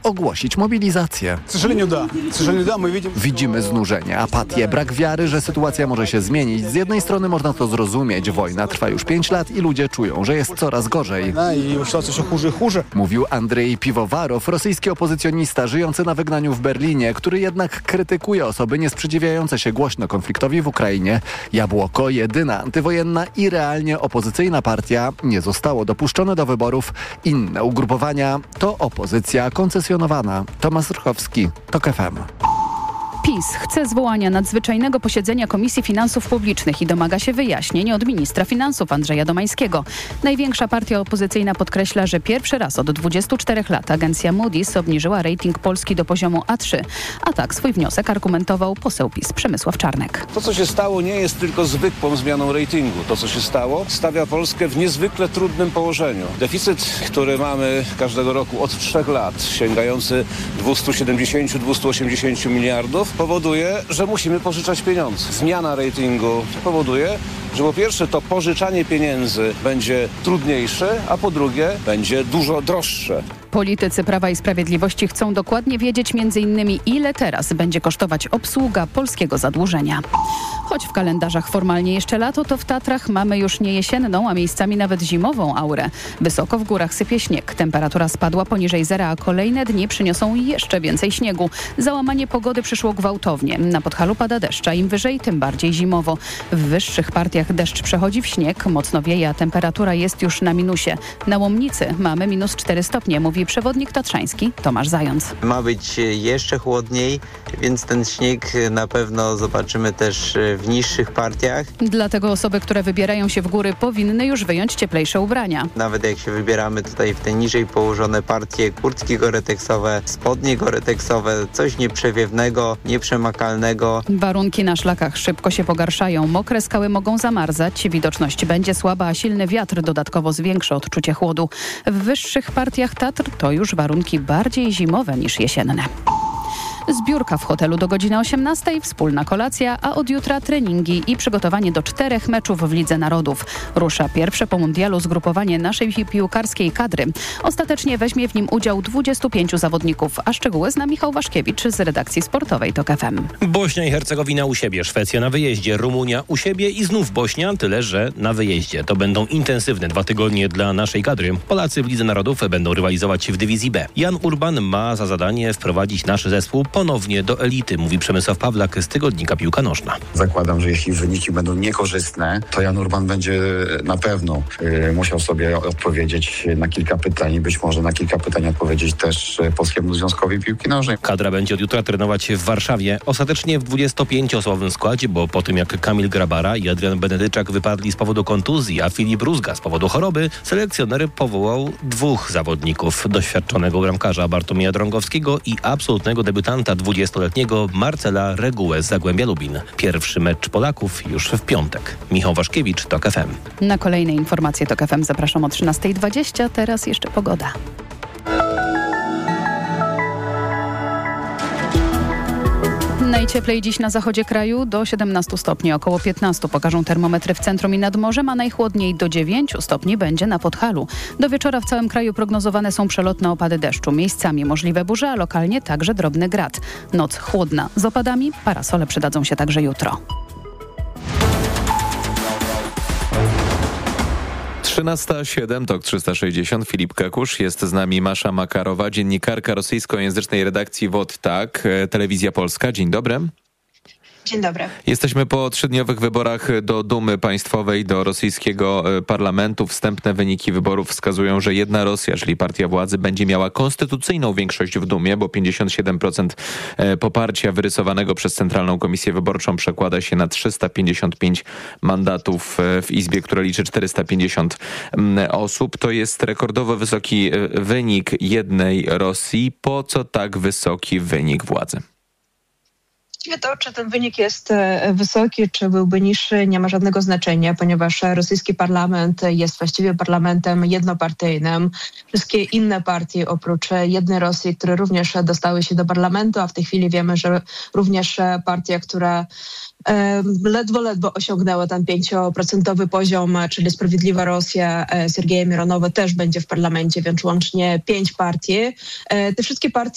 ogłosić mobilizację. Widzimy znużenie, apatię, brak wiary, że sytuacja może się zmienić. Z jednej strony można to zrozumieć. Wojna trwa już 5 lat i ludzie czują, że jest coraz gorzej. Mówił Andrzej Piwowarow, rosyjski opozycjonista żyjący na wygnaniu w Berlinie, który jednak krytykuje osoby niesprzeciwiające się głośno konfliktowi w Ukrainie. Jabłoko, jedyna antywojenna i realnie opozycyjna partia, nie zostało dopuszczone do wyborów. Inne ugrupowania to opozycja koncesjonowana. Tomasz Ruchowski, TOK FM. PiS chce zwołania nadzwyczajnego posiedzenia Komisji Finansów Publicznych i domaga się wyjaśnień od ministra finansów Andrzeja Domańskiego. Największa partia opozycyjna podkreśla, że pierwszy raz od 24 lat agencja Moody's obniżyła rating Polski do poziomu A3. A tak swój wniosek argumentował poseł PiS Przemysław Czarnek. To, co się stało, nie jest tylko zwykłą zmianą ratingu. To, co się stało, stawia Polskę w niezwykle trudnym położeniu. Deficyt, który mamy każdego roku od 3 lat, sięgający 270-280 miliardów, powoduje, że musimy pożyczać pieniądze. Zmiana ratingu powoduje, że po pierwsze to pożyczanie pieniędzy będzie trudniejsze, a po drugie będzie dużo droższe. Politycy Prawa i Sprawiedliwości chcą dokładnie wiedzieć m.in. ile teraz będzie kosztować obsługa polskiego zadłużenia. Choć w kalendarzach formalnie jeszcze lato, to w Tatrach mamy już nie jesienną, a miejscami nawet zimową aurę. Wysoko w górach sypie śnieg. Temperatura spadła poniżej zera, a kolejne dni przyniosą jeszcze więcej śniegu. Załamanie pogody przyszło gwałtownie. Na Podhalu pada deszcz, a im wyżej, tym bardziej zimowo. W wyższych partiach deszcz przechodzi w śnieg, mocno wieje, a temperatura jest już na minusie. Na Łomnicy mamy -4 stopnie, mówi przewodnik tatrzański Tomasz Zając. Ma być jeszcze chłodniej, więc ten śnieg na pewno zobaczymy też w niższych partiach. Dlatego osoby, które wybierają się w góry, powinny już wyjąć cieplejsze ubrania. Nawet jak się wybieramy tutaj w te niżej położone partie, kurtki goreteksowe, spodnie goreteksowe, coś nieprzewiewnego, nieprzemakalnego. Warunki na szlakach szybko się pogarszają. Mokre skały mogą zamarzać, widoczność będzie słaba, a silny wiatr dodatkowo zwiększy odczucie chłodu. W wyższych partiach Tatr to już warunki bardziej zimowe niż jesienne. Zbiórka w hotelu do godziny 18, wspólna kolacja, a od jutra treningi i przygotowanie do 4 meczów w Lidze Narodów. Rusza pierwsze po mundialu zgrupowanie naszej piłkarskiej kadry. Ostatecznie weźmie w nim udział 25 zawodników, a szczegóły zna Michał Waszkiewicz z redakcji sportowej TOK FM. Bośnia i Hercegowina u siebie, Szwecja na wyjeździe, Rumunia u siebie i znów Bośnia, tyle że na wyjeździe. To będą intensywne 2 tygodnie dla naszej kadry. Polacy w Lidze Narodów będą rywalizować w dywizji B. Jan Urban ma za zadanie wprowadzić nasz zespół ponownie do elity, mówi Przemysław Pawlak z tygodnika Piłka Nożna. Zakładam, że jeśli wyniki będą niekorzystne, to Jan Urban będzie na pewno musiał sobie odpowiedzieć na kilka pytań, być może na kilka pytań odpowiedzieć też Polskiemu Związkowi Piłki Nożnej. Kadra będzie od jutra trenować w Warszawie. Ostatecznie w 25-osobowym składzie, bo po tym jak Kamil Grabara i Adrian Benedyczak wypadli z powodu kontuzji, a Filip Rózga z powodu choroby, selekcjoner powołał 2 zawodników. Doświadczonego bramkarza Bartłomieja Drągowskiego i absolutnego debiutanta 20-letniego Marcela Regułę z Zagłębia Lubin. Pierwszy mecz Polaków już w piątek. Michał Waszkiewicz, TOK FM. Na kolejne informacje TOK FM zapraszam o 13:20. Teraz jeszcze pogoda. Najcieplej dziś na zachodzie kraju do 17 stopni, około 15 pokażą termometry w centrum i nad morzem, a najchłodniej do 9 stopni będzie na Podhalu. Do wieczora w całym kraju prognozowane są przelotne opady deszczu. Miejscami możliwe burze, a lokalnie także drobny grad. Noc chłodna z opadami, parasole przydadzą się także jutro. 13:07, TOK 360, Filip Kakusz, jest z nami Masza Makarowa, dziennikarka rosyjskojęzycznej redakcji WOT TAK, Telewizja Polska. Dzień dobry. Dzień dobry. Jesteśmy po 3-dniowych wyborach do Dumy Państwowej, do rosyjskiego parlamentu. Wstępne wyniki wyborów wskazują, że Jedna Rosja, czyli partia władzy, będzie miała konstytucyjną większość w Dumie, bo 57% poparcia wyrysowanego przez Centralną Komisję Wyborczą przekłada się na 355 mandatów w Izbie, która liczy 450 osób. To jest rekordowo wysoki wynik Jednej Rosji. Po co tak wysoki wynik władzy? To, czy ten wynik jest wysoki, czy byłby niższy, nie ma żadnego znaczenia, ponieważ rosyjski parlament jest właściwie parlamentem jednopartyjnym. Wszystkie inne partie oprócz Jednej Rosji, które również dostały się do parlamentu, a w tej chwili wiemy, że również partia, która ledwo osiągnęła ten 5% poziom, czyli Sprawiedliwa Rosja Sergeja Mironowa też będzie w parlamencie, więc łącznie 5 partii. Te wszystkie partie